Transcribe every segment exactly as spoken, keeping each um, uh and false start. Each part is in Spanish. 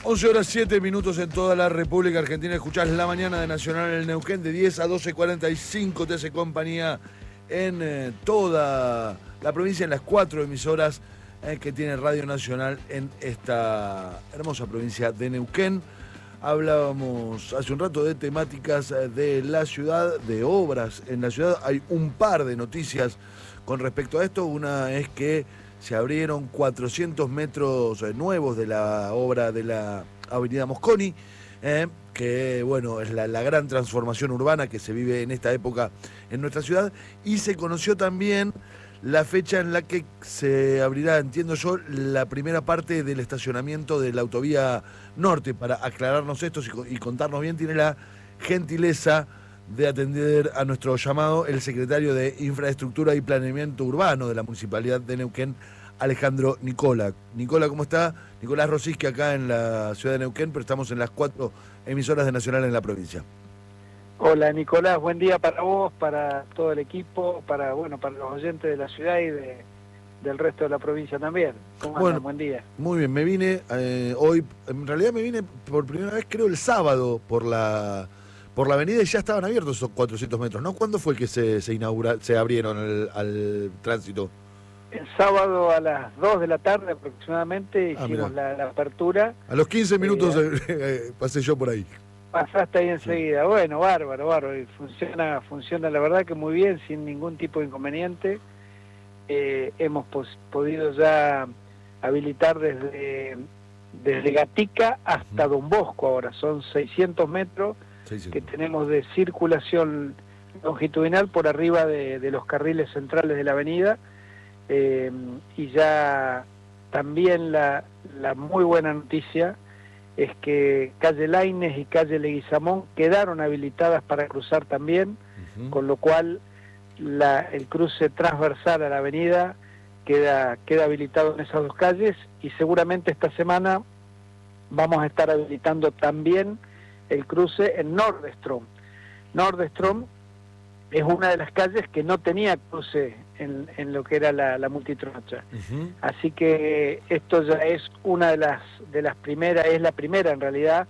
once horas siete minutos en toda la República Argentina. Escuchás La Mañana de Nacional en el Neuquén de diez a doce cuarenta y cinco. Te hace compañía en eh, toda la provincia, en las cuatro emisoras eh, que tiene Radio Nacional en esta hermosa provincia de Neuquén. Hablábamos hace un rato de temáticas de la ciudad, de obras en la ciudad. Hay un par de noticias con respecto a esto. Una es que se abrieron cuatrocientos metros nuevos de la obra de la avenida Mosconi, eh, que bueno, es la, la gran transformación urbana que se vive en esta época en nuestra ciudad. Y se conoció también la fecha en la que se abrirá, entiendo yo, la primera parte del estacionamiento de la autovía norte. Para aclararnos esto y contarnos bien, tiene la gentileza de atender a nuestro llamado el secretario de Infraestructura y Planeamiento Urbano de la Municipalidad de Neuquén, Alejandro Nicola. Nicola, ¿cómo está? Nicolás Rosisky acá en la ciudad de Neuquén, pero estamos en las cuatro emisoras de Nacional en la provincia. Hola Nicolás, buen día para vos, para todo el equipo, para bueno, para los oyentes de la ciudad y de, del resto de la provincia también. ¿Cómo bueno, andan? Buen día. Muy bien, me vine eh, hoy, en realidad me vine por primera vez creo el sábado por la por la avenida y ya estaban abiertos esos cuatrocientos metros, ¿no? ¿Cuándo fue que se, se inaugura, se abrieron el, al tránsito? El sábado a las dos de la tarde aproximadamente ah, hicimos la, la apertura. A los quince minutos eh, eh, pasé yo por ahí. Pasaste ahí enseguida. Sí. Bueno, bárbaro, bárbaro. Y funciona, funciona la verdad que muy bien, sin ningún tipo de inconveniente. Eh, hemos pos, podido ya habilitar desde, desde Gatica hasta Don Bosco ahora. Son seiscientos metros seiscientos. Que tenemos de circulación longitudinal por arriba de, de los carriles centrales de la avenida. Eh, y ya también la, la muy buena noticia es que calle Laínez y calle Leguizamón quedaron habilitadas para cruzar también, uh-huh. Con lo cual la, el cruce transversal a la avenida queda, queda habilitado en esas dos calles y seguramente esta semana vamos a estar habilitando también el cruce en Nordestrom. Nordestrom es una de las calles que no tenía cruce en, en lo que era la, la multitrocha. Uh-huh. Así que esto ya es una de las de las primeras, es la primera en realidad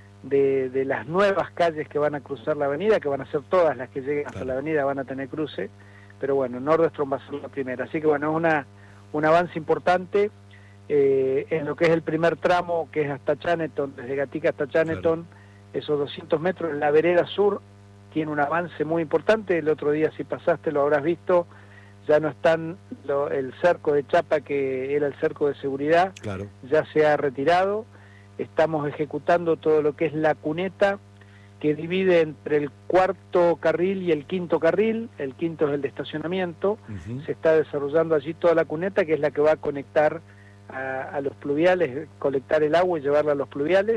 de, de las nuevas calles que van a cruzar la avenida, que van a ser todas las que lleguen hasta claro. La avenida van a tener cruce, pero bueno, Nordestrom va a ser la primera. Así que bueno, es una, un avance importante eh, en lo que es el primer tramo, que es hasta Chaneton, desde Gatica hasta Chaneton, claro. Esos doscientos metros en la vereda sur, tiene un avance muy importante. El otro día, si pasaste, lo habrás visto, ya no están lo, el cerco de chapa que era el cerco de seguridad, claro. Ya se ha retirado. Estamos ejecutando todo lo que es la cuneta que divide entre el cuarto carril y el quinto carril. El quinto es el de estacionamiento. Uh-huh. Se está desarrollando allí toda la cuneta, que es la que va a conectar a, a los pluviales, colectar el agua y llevarla a los pluviales.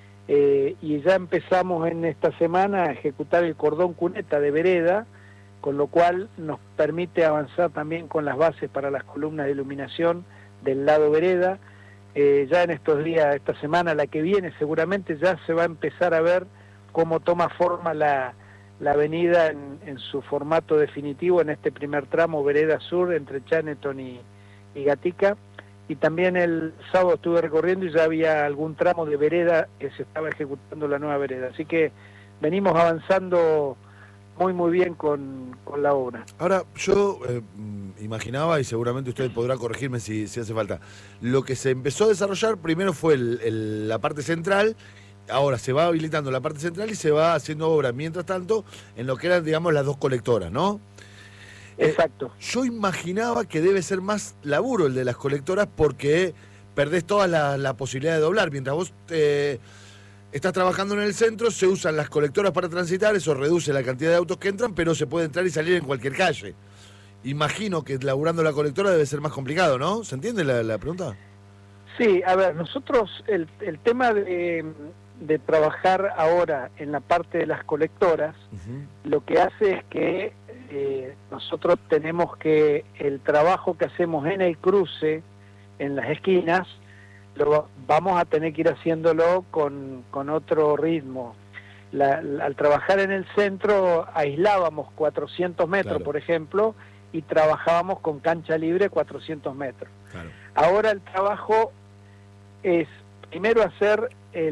Eh, y ya empezamos en esta semana a ejecutar el cordón cuneta de vereda, con lo cual nos permite avanzar también con las bases para las columnas de iluminación del lado vereda. Eh, ya en estos días, esta semana, la que viene, seguramente ya se va a empezar a ver cómo toma forma la, la avenida en, en su formato definitivo en este primer tramo vereda sur entre Chaneton y, y Gatica. Y también el sábado estuve recorriendo y ya había algún tramo de vereda que se estaba ejecutando la nueva vereda. Así que venimos avanzando muy muy bien con, con la obra. Ahora, yo eh, imaginaba, y seguramente usted podrá corregirme si, si hace falta, lo que se empezó a desarrollar primero fue el, el, la parte central, ahora se va habilitando la parte central y se va haciendo obra, mientras tanto, en lo que eran, digamos, las dos colectoras, ¿no? Exacto. Eh, yo imaginaba que debe ser más laburo el de las colectoras porque perdés toda la, la posibilidad de doblar. Mientras vos eh, estás trabajando en el centro, se usan las colectoras para transitar, eso reduce la cantidad de autos que entran, pero se puede entrar y salir en cualquier calle. Imagino que laburando la colectora debe ser más complicado, ¿no? ¿Se entiende la, la pregunta? Sí, a ver, nosotros el, el tema de, de trabajar ahora en la parte de las colectoras, uh-huh. Lo que hace es que Eh, nosotros tenemos que el trabajo que hacemos en el cruce, en las esquinas, lo vamos a tener que ir haciéndolo con, con otro ritmo. La, la, al trabajar en el centro aislábamos cuatrocientos metros, claro. Por ejemplo, y trabajábamos con cancha libre cuatrocientos metros. Claro. Ahora el trabajo es primero hacer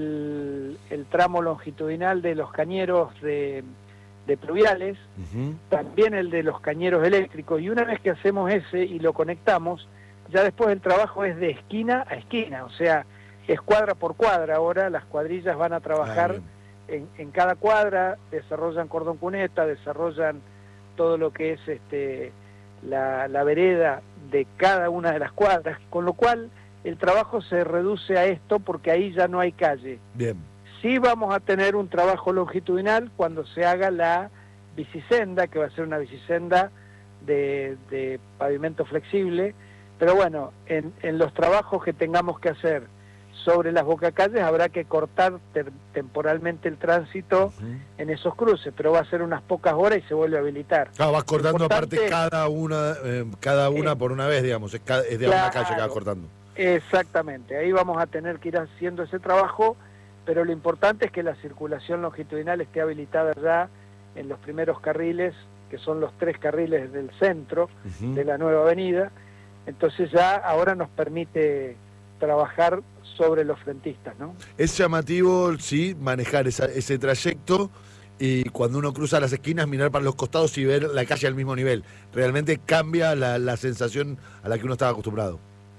el, el tramo longitudinal de los cañeros de, de pluviales, uh-huh. también el de los cañeros eléctricos, y una vez que hacemos ese y lo conectamos, ya después el trabajo es de esquina a esquina, o sea, es cuadra por cuadra. Ahora las cuadrillas van a trabajar ah, en, en cada cuadra, desarrollan cordón cuneta, desarrollan todo lo que es este la, la vereda de cada una de las cuadras, con lo cual el trabajo se reduce a esto porque ahí ya no hay calle. Bien. Sí vamos a tener un trabajo longitudinal cuando se haga la bicisenda, que va a ser una bicisenda de, de pavimento flexible, pero bueno, en, en los trabajos que tengamos que hacer sobre las bocacalles habrá que cortar ter, temporalmente el tránsito uh-huh. en esos cruces, pero va a ser unas pocas horas y se vuelve a habilitar. Claro, vas cortando aparte cada una eh, cada una eh, por una vez, digamos, es, cada, es de claro, una calle que vas cortando. Exactamente, ahí vamos a tener que ir haciendo ese trabajo, pero lo importante es que la circulación longitudinal esté habilitada ya en los primeros carriles, que son los tres carriles del centro uh-huh. de la nueva avenida. Entonces ya ahora nos permite trabajar sobre los frentistas, ¿no? Es llamativo, sí, manejar esa, ese trayecto y cuando uno cruza las esquinas mirar para los costados y ver la calle al mismo nivel. Realmente cambia la, la sensación a la que uno estaba acostumbrado.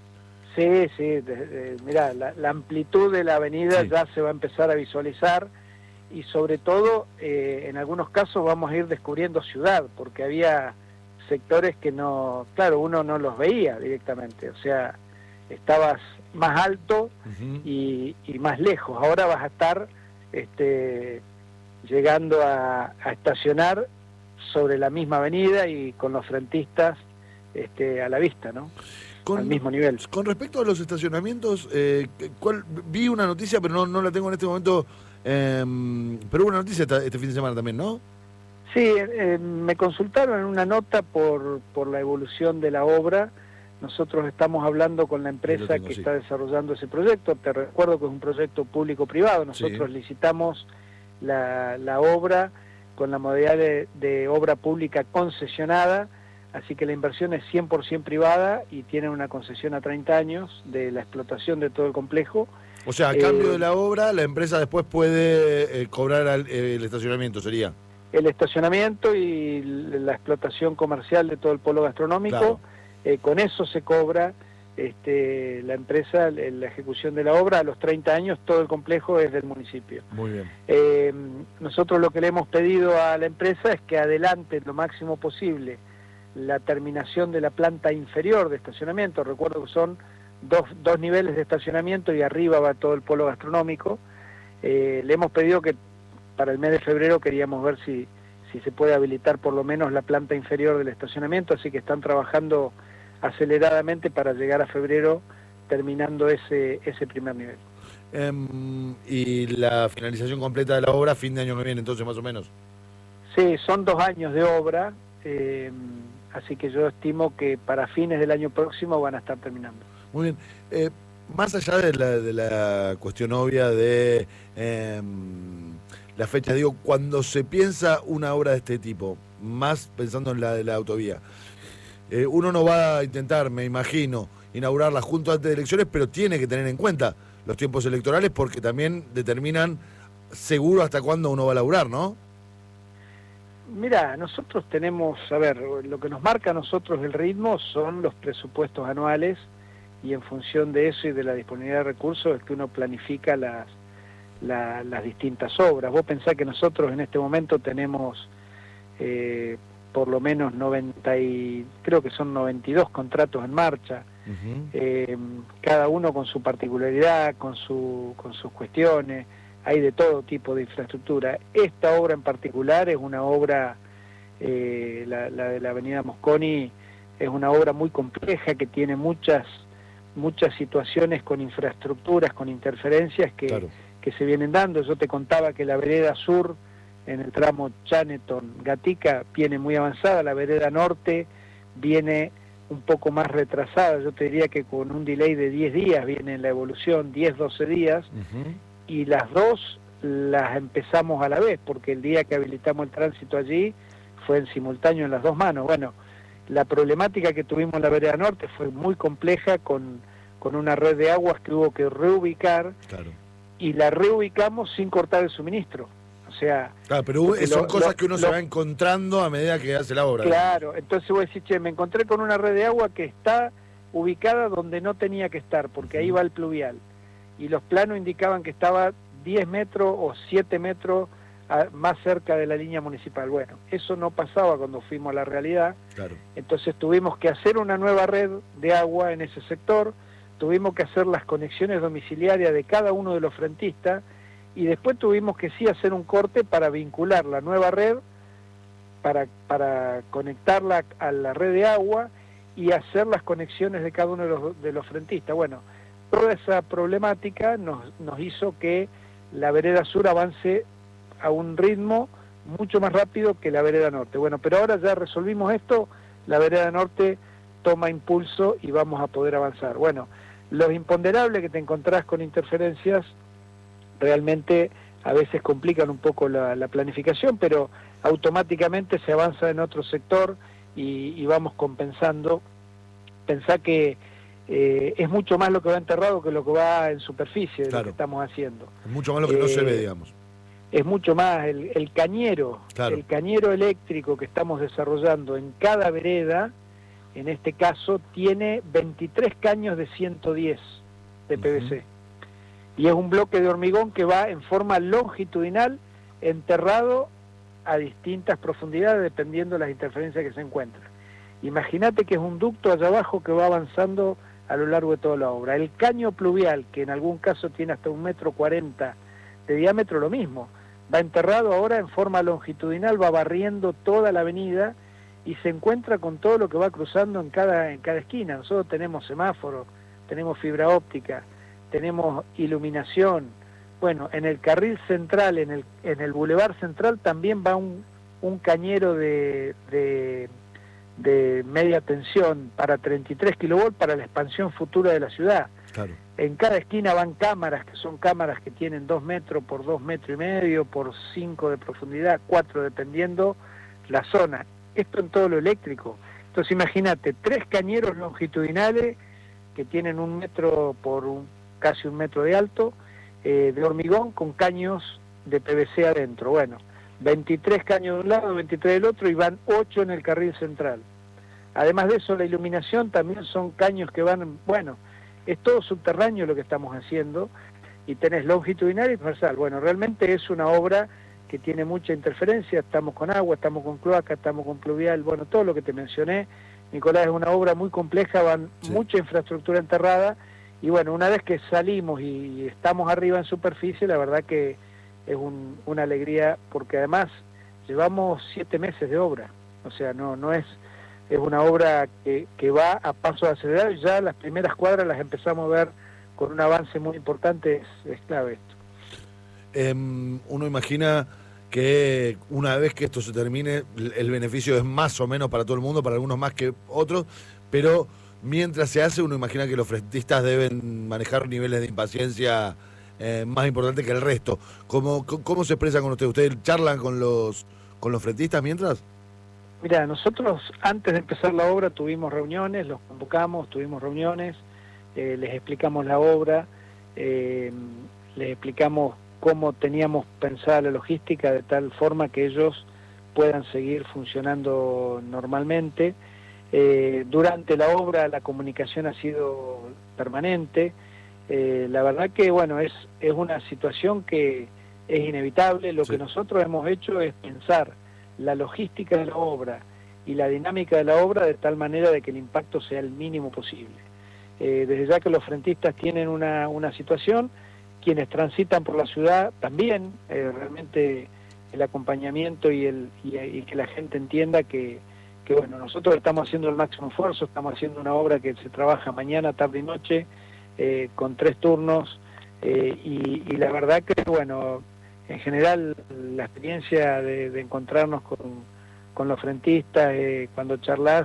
Sí, sí, de, de, mirá, la, la amplitud de la avenida sí. ya se va a empezar a visualizar y sobre todo eh, en algunos casos vamos a ir descubriendo ciudad, porque había sectores que no, claro, uno no los veía directamente, o sea, estabas más alto uh-huh. y, y más lejos. Ahora vas a estar este, llegando a, a estacionar sobre la misma avenida y con los frentistas este, a la vista, ¿no? Con, al mismo nivel. Con respecto a los estacionamientos, eh, ¿cuál, vi una noticia, pero no, no la tengo en este momento, eh, pero hubo una noticia esta, este fin de semana también, ¿no? Sí, eh, me consultaron en una nota por, por la evolución de la obra. Nosotros estamos hablando con la empresa tengo, que sí. está desarrollando ese proyecto. Te recuerdo que es un proyecto público-privado. Nosotros sí. licitamos la, la obra con la modalidad de, de obra pública concesionada, así que la inversión es cien por ciento privada y tiene una concesión a treinta años de la explotación de todo el complejo. O sea, a eh, cambio de la obra, la empresa después puede eh, cobrar al, eh, el estacionamiento, ¿sería? El estacionamiento y la explotación comercial de todo el polo gastronómico, claro. eh, con eso se cobra este, la empresa, la ejecución de la obra. A los treinta años todo el complejo es del municipio. Muy bien. Eh, nosotros lo que le hemos pedido a la empresa es que adelante lo máximo posible la terminación de la planta inferior de estacionamiento. Recuerdo que son dos, dos niveles de estacionamiento y arriba va todo el polo gastronómico. Eh, le hemos pedido que para el mes de febrero queríamos ver si, si se puede habilitar por lo menos la planta inferior del estacionamiento, así que están trabajando aceleradamente para llegar a febrero terminando ese, ese primer nivel. Um, ¿Y la finalización completa de la obra fin de año que viene entonces más o menos? Sí, son dos años de obra, eh, así que yo estimo que para fines del año próximo van a estar terminando. Muy bien. Eh, más allá de la, de la cuestión obvia de eh, la fecha, digo, cuando se piensa una obra de este tipo, más pensando en la de la autovía, eh, uno no va a intentar, me imagino, inaugurarla junto antes de elecciones, pero tiene que tener en cuenta los tiempos electorales porque también determinan seguro hasta cuándo uno va a laburar, ¿no? Mira, nosotros tenemos, a ver, lo que nos marca a nosotros el ritmo son los presupuestos anuales y en función de eso y de la disponibilidad de recursos es que uno planifica las, la, las distintas obras. Vos pensás que nosotros en este momento tenemos eh, por lo menos noventa y, creo que son noventa y dos contratos en marcha, uh-huh. eh, cada uno con su particularidad, con, su, con sus cuestiones. Hay de todo tipo de infraestructura. Esta obra en particular es una obra, eh, la, la de la avenida Mosconi, es una obra muy compleja que tiene muchas muchas situaciones con infraestructuras, con interferencias que, claro. que se vienen dando. Yo te contaba que la vereda sur, en el tramo Chaneton-Gatica, viene muy avanzada, la vereda norte viene un poco más retrasada. Yo te diría que con un delay de diez días viene en la evolución, diez, doce días, uh-huh. y las dos las empezamos a la vez, porque el día que habilitamos el tránsito allí fue en simultáneo en las dos manos. Bueno, la problemática que tuvimos en la vereda norte fue muy compleja con, con una red de aguas que hubo que reubicar, claro. y la reubicamos sin cortar el suministro. O sea... Claro, pero son lo, cosas lo, que uno lo, se va encontrando a medida que hace la obra. Claro, entonces vos decís, che, me encontré con una red de agua que está ubicada donde no tenía que estar, porque uh-huh. ahí va el pluvial. Y los planos indicaban que estaba diez metros o siete metros a, más cerca de la línea municipal. Bueno, eso no pasaba cuando fuimos a la realidad. Claro. Entonces tuvimos que hacer una nueva red de agua en ese sector, tuvimos que hacer las conexiones domiciliarias de cada uno de los frentistas, y después tuvimos que sí hacer un corte para vincular la nueva red, para, para conectarla a la red de agua y hacer las conexiones de cada uno de los, de los frentistas. Bueno, toda esa problemática nos, nos hizo que la vereda sur avance a un ritmo mucho más rápido que la vereda norte. Bueno, pero ahora ya resolvimos esto, la vereda norte toma impulso y vamos a poder avanzar. Bueno, los imponderables que te encontrás con interferencias realmente a veces complican un poco la, la planificación, pero automáticamente se avanza en otro sector y, y vamos compensando. Pensá que eh, es mucho más lo que va enterrado que lo que va en superficie de claro. lo que estamos haciendo. Es mucho más lo que eh, no se ve, digamos. Es mucho más el, el cañero, claro. el cañero eléctrico que estamos desarrollando en cada vereda, en este caso, tiene veintitrés caños de ciento diez de P V C. Uh-huh. Y es un bloque de hormigón que va en forma longitudinal, enterrado a distintas profundidades, dependiendo de las interferencias que se encuentran. Imagínate que es un ducto allá abajo que va avanzando a lo largo de toda la obra. El caño pluvial, que en algún caso tiene hasta un metro cuarenta de diámetro, lo mismo. Va enterrado ahora en forma longitudinal, va barriendo toda la avenida y se encuentra con todo lo que va cruzando en cada, en cada esquina. Nosotros tenemos semáforos, tenemos fibra óptica, tenemos iluminación. Bueno, en el carril central, en el, en el bulevar central también va un, un cañero de, de, de media tensión para treinta y tres kilovolts para la expansión futura de la ciudad. Claro. En cada esquina van cámaras, que son cámaras que tienen dos metros por dos metros y medio, por cinco de profundidad, cuatro dependiendo la zona. Esto en todo lo eléctrico. Entonces imagínate, tres cañeros longitudinales que tienen un metro por un, casi un metro de alto, eh, de hormigón con caños de P V C adentro. Bueno, veintitrés caños de un lado, veintitrés del otro, y van ocho en el carril central. Además de eso, la iluminación también son caños que van, bueno, es todo subterráneo lo que estamos haciendo, y tenés longitudinal y transversal. Bueno, realmente es una obra que tiene mucha interferencia, estamos con agua, estamos con cloaca, estamos con pluvial, bueno, todo lo que te mencioné, Nicolás, es una obra muy compleja, van sí. mucha infraestructura enterrada, y bueno, una vez que salimos y estamos arriba en superficie, la verdad que es un, una alegría, porque además llevamos siete meses de obra, o sea, no, no es, es una obra que, que va a paso acelerado, y ya las primeras cuadras las empezamos a ver con un avance muy importante, es, es clave esto. Eh, uno imagina que una vez que esto se termine, el beneficio es más o menos para todo el mundo, para algunos más que otros, pero mientras se hace, uno imagina que los frentistas deben manejar niveles de impaciencia eh, más importantes que el resto. ¿Cómo, cómo se expresan con ustedes? ¿Ustedes charlan con los, con los frentistas mientras? Mira, nosotros antes de empezar la obra tuvimos reuniones, los convocamos, tuvimos reuniones, eh, les explicamos la obra, eh, les explicamos cómo teníamos pensada la logística de tal forma que ellos puedan seguir funcionando normalmente. Eh, durante la obra la comunicación ha sido permanente. Eh, la verdad que, bueno, es, es una situación que es inevitable. Lo sí. que nosotros hemos hecho es pensar la logística de la obra y la dinámica de la obra de tal manera de que el impacto sea el mínimo posible. Eh, desde ya que los frentistas tienen una, una situación, quienes transitan por la ciudad también, eh, realmente el acompañamiento y, el, y, y que la gente entienda que, que, bueno, nosotros estamos haciendo el máximo esfuerzo, estamos haciendo una obra que se trabaja mañana, tarde y noche, eh, con tres turnos, eh, y, y la verdad que, bueno, en general la experiencia de, de encontrarnos con, con los frentistas, eh, cuando charlas,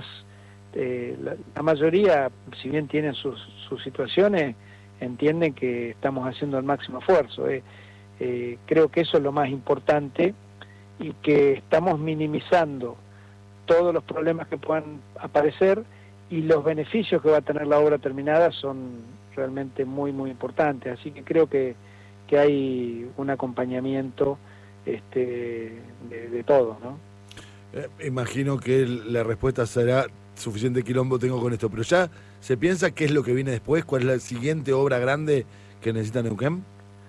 eh, la, la mayoría, si bien tienen sus, sus situaciones, entienden que estamos haciendo el máximo esfuerzo. Eh. Eh, creo que eso es lo más importante, y que estamos minimizando todos los problemas que puedan aparecer, y los beneficios que va a tener la obra terminada son realmente muy, muy importantes. Así que creo que, que hay un acompañamiento este, de, de todo, ¿no? Eh, imagino que la respuesta será suficiente quilombo tengo con esto, pero ya se piensa qué es lo que viene después, cuál es la siguiente obra grande que necesita Neuquén.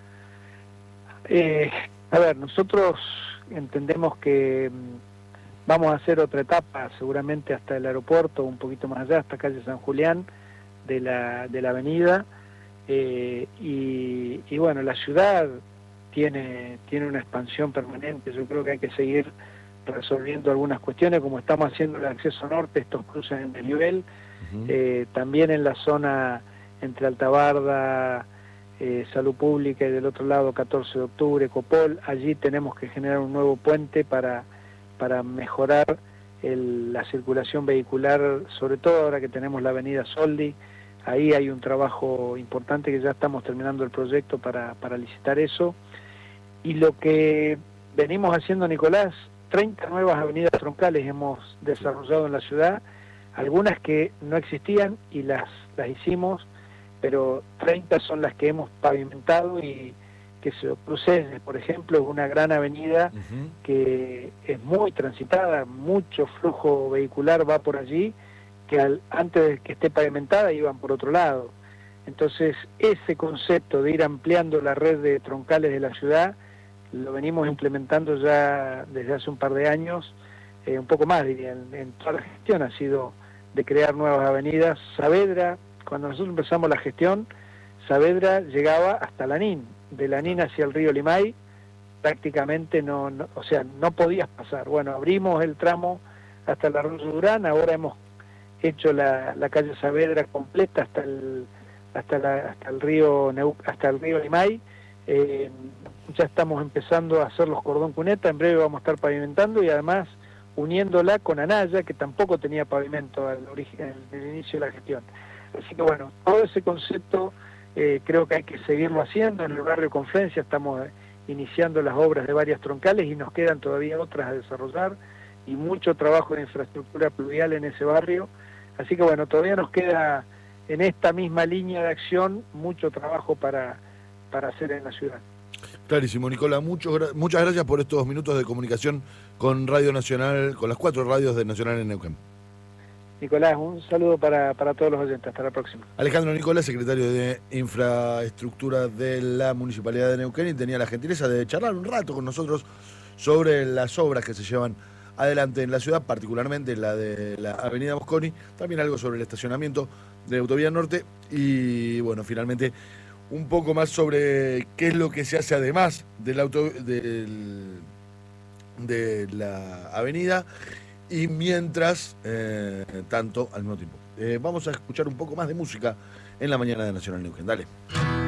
Eh, a ver, nosotros entendemos que vamos a hacer otra etapa, seguramente hasta el aeropuerto, un poquito más allá, hasta calle San Julián de la, de la avenida, eh, y, y bueno, la ciudad tiene, tiene una expansión permanente. Yo creo que hay que seguir resolviendo algunas cuestiones, como estamos haciendo el acceso norte, estos cruces en desnivel, uh-huh. eh, también en la zona entre Altabarda, eh, Salud Pública y del otro lado catorce de octubre, Copol. Allí tenemos que generar un nuevo puente para, para mejorar el, la circulación vehicular, sobre todo ahora que tenemos la avenida Soldi. Ahí hay un trabajo importante que ya estamos terminando el proyecto para, para licitar eso. Y lo que venimos haciendo, Nicolás, treinta nuevas avenidas troncales hemos desarrollado en la ciudad, algunas que no existían y las, las hicimos, pero treinta son las que hemos pavimentado, y que se Cruces, por ejemplo, es una gran avenida uh-huh. que es muy transitada, mucho flujo vehicular va por allí, que al, antes de que esté pavimentada iban por otro lado. Entonces, ese concepto de ir ampliando la red de troncales de la ciudad lo venimos implementando ya desde hace un par de años, eh, un poco más diría, en, en toda la gestión ha sido de crear nuevas avenidas. Saavedra, cuando nosotros empezamos la gestión, Saavedra llegaba hasta Lanín, de Lanín hacia el río Limay, prácticamente no, no, o sea, no podías pasar. Bueno, abrimos el tramo hasta el arroyo Durán, ahora hemos hecho la, la calle Saavedra completa hasta el, hasta la, hasta el río Neu, hasta el río Limay. Eh, ya estamos empezando a hacer los cordón cuneta, en breve vamos a estar pavimentando, y además uniéndola con Anaya, que tampoco tenía pavimento al origen, al inicio de la gestión. Así que bueno, todo ese concepto eh, creo que hay que seguirlo haciendo. En el barrio Confluencia estamos eh, iniciando las obras de varias troncales y nos quedan todavía otras a desarrollar, y mucho trabajo de infraestructura pluvial en ese barrio. Así que bueno, todavía nos queda en esta misma línea de acción mucho trabajo para, para hacer en la ciudad. Clarísimo, Nicolás, muchos, muchas gracias por estos minutos de comunicación con Radio Nacional, con las cuatro radios de Nacional en Neuquén. Nicolás, un saludo para, para todos los oyentes. Hasta la próxima. Alejandro Nicolás, secretario de Infraestructura de la Municipalidad de Neuquén, y tenía la gentileza de charlar un rato con nosotros sobre las obras que se llevan adelante en la ciudad, particularmente la de la Avenida Mosconi, también algo sobre el estacionamiento de Autovía Norte, y bueno, finalmente un poco más sobre qué es lo que se hace además del auto, del, de la avenida, y mientras eh, tanto al mismo tiempo. Eh, vamos a escuchar un poco más de música en la mañana de Nacional Neuquén. Dale.